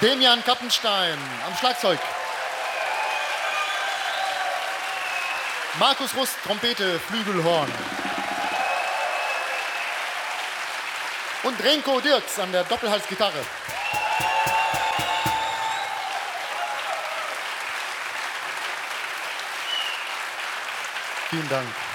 Demian Kappenstein am Schlagzeug. Markus Rust, Trompete, Flügelhorn. Und Renko Dirks an der Doppelhalsgitarre. Vielen Dank.